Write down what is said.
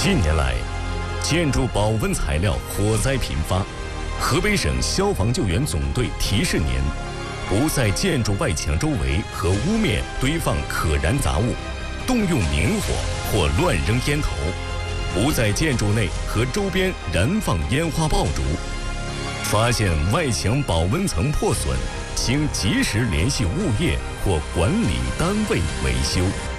近年来，建筑保温材料火灾频发，河北省消防救援总队提示您：不在建筑外墙周围和屋面堆放可燃杂物，动用明火或乱扔烟头；不在建筑内和周边燃放烟花爆竹。发现外墙保温层破损，请及时联系物业或管理单位维修。